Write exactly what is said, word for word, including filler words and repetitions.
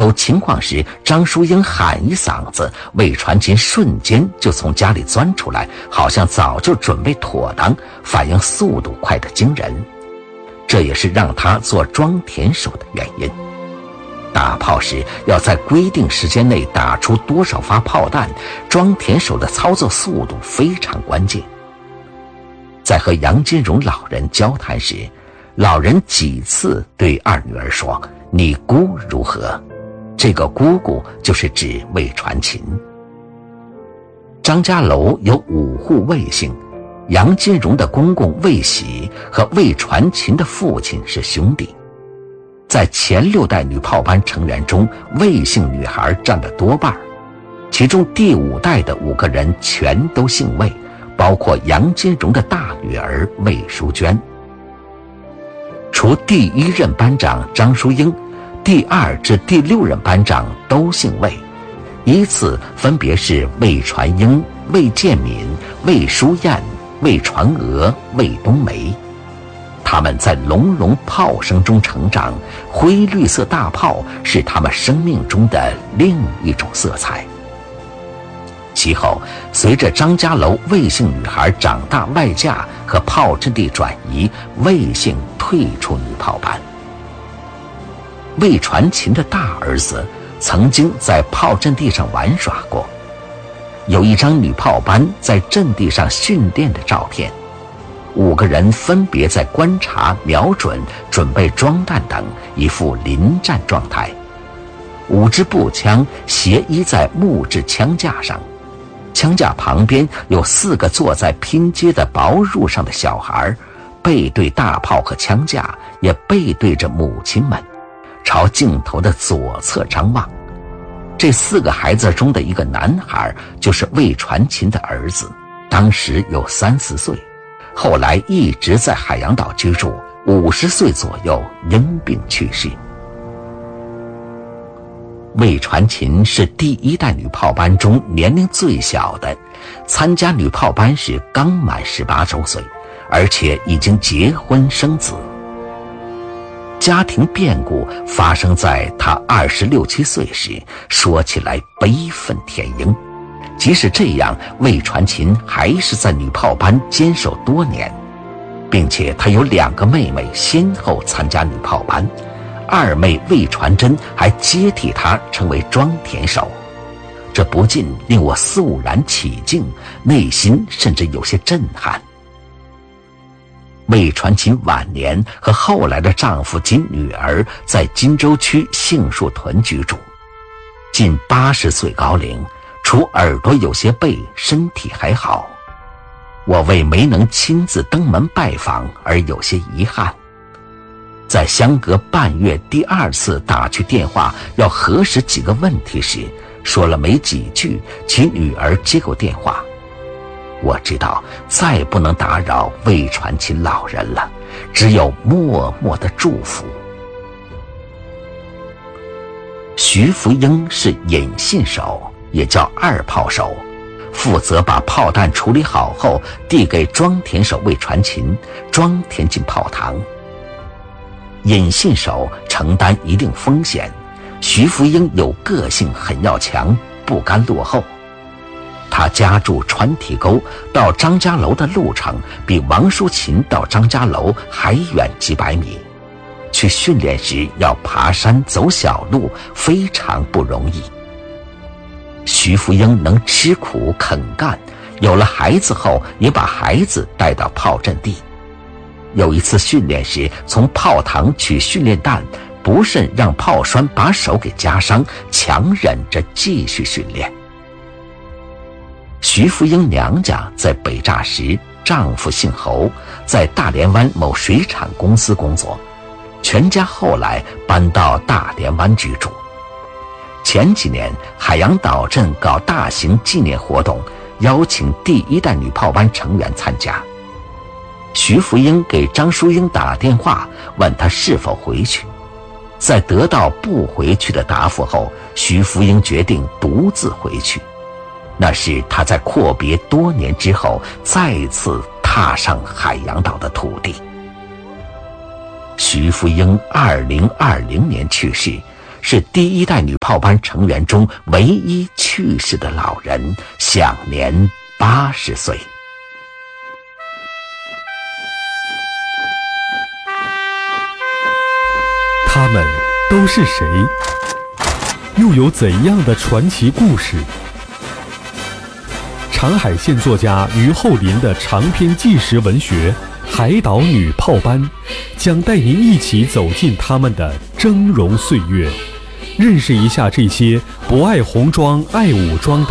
有情况时，张淑英喊一嗓子，魏传琴瞬间就从家里钻出来，好像早就准备妥当，反应速度快得惊人。这也是让他做装填手的原因。打炮时要在规定时间内打出多少发炮弹，装填手的操作速度非常关键。在和杨金荣老人交谈时，老人几次对二女儿说：“你姑如何？”这个姑姑就是指魏传琴。张家楼有五户魏姓，杨金荣的公公魏喜和魏传琴的父亲是兄弟。在前六代女炮班成员中，魏姓女孩占了多半，其中第五代的五个人全都姓魏，包括杨金荣的大女儿魏淑娟。除第一任班长张淑英，第二至第六任班长都姓魏，依次分别是魏传英、魏建敏、魏淑燕、魏传娥、魏冬梅。他们在隆隆炮声中成长，灰绿色大炮是他们生命中的另一种色彩。其后，随着张家楼魏姓女孩长大外嫁和炮阵地转移，魏姓退出女炮班。魏传琴的大儿子曾经在炮阵地上玩耍过，有一张女炮班在阵地上训练的照片，五个人分别在观察、瞄准、准备装弹等，一副临战状态。五支步枪斜依在木质枪架上，枪架旁边有四个坐在拼接的薄褥上的小孩，背对大炮和枪架，也背对着母亲们，朝镜头的左侧张望。这四个孩子中的一个男孩就是魏传琴的儿子，当时有三四岁，后来一直在海洋岛居住，五十岁左右因病去世。魏传琴是第一代女炮班中年龄最小的，参加女炮班时刚满十八周岁，而且已经结婚生子。家庭变故发生在他二十六七岁时，说起来悲愤填膺。即使这样，魏传琴还是在女炮班坚守多年，并且他有两个妹妹先后参加女炮班，二妹魏传珍还接替他成为装填手，这不禁令我肃然起敬，内心甚至有些震撼。魏传琴晚年和后来的丈夫及女儿在金州区杏树屯居住，近八十岁高龄，除耳朵有些背，身体还好。我为没能亲自登门拜访而有些遗憾。在相隔半月第二次打去电话要核实几个问题时，说了没几句，其女儿接过电话。我知道再不能打扰魏传琴老人了，只有默默的祝福。徐福英是引信手，也叫二炮手，负责把炮弹处理好后递给装填手魏传琴，装填进炮膛。引信手承担一定风险，徐福英有个性，很要强，不甘落后。他家住川堤沟，到张家楼的路程比王淑琴到张家楼还远几百米，去训练时要爬山走小路，非常不容易。徐福英能吃苦肯干，有了孩子后也把孩子带到炮阵地。有一次训练时，从炮膛取训练弹，不慎让炮栓把手给夹伤，强忍着继续训练。徐福英娘家在北栅时，丈夫姓侯，在大连湾某水产公司工作，全家后来搬到大连湾居住。前几年海洋岛镇搞大型纪念活动，邀请第一代女炮班成员参加。徐福英给张淑英打电话，问她是否回去。在得到不回去的答复后，徐福英决定独自回去。那是她在阔别多年之后再次踏上海洋岛的土地。徐福英二零二零年去世， 是第一代女炮班成员中唯一去世的老人，享年八十岁。 他们都是谁？又有怎样的传奇故事？长海县作家于厚林的长篇纪实文学《海岛女炮班》，将带您一起走进他们的峥嵘岁月，认识一下这些不爱红装爱武装的